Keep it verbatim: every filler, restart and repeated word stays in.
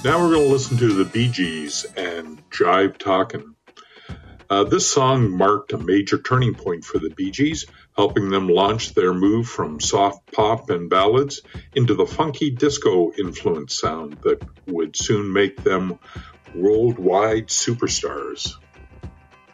Now we're going to listen to the Bee Gees and Jive Talkin'. Uh, this song marked a major turning point for the Bee Gees, helping them launch their move from soft pop and ballads into the funky disco-influenced sound that would soon make them worldwide superstars.